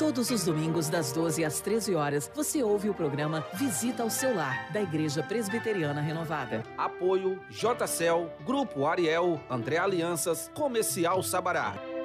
Todos os domingos, das 12 às 13 horas, você ouve o programa Visita ao Seu Lar, da Igreja Presbiteriana Renovada. Apoio JCL, Grupo Ariel, André Alianças, Comercial Sabará.